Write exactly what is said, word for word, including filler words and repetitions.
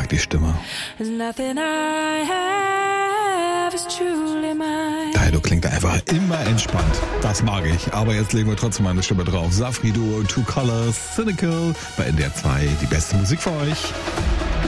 mag die Stimme. Daido klingt einfach immer entspannt. Das mag ich. Aber jetzt legen wir trotzdem mal eine Stimme drauf. Safri Duo, Two Colors, Cynical. Bei N D R zwei die beste Musik für euch.